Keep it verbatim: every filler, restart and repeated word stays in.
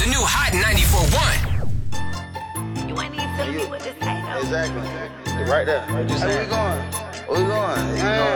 The new Hot ninety-four point one. You ain't even telling me what to say, though. Exactly. Right there. What you saying? Where we going? Where we going? You know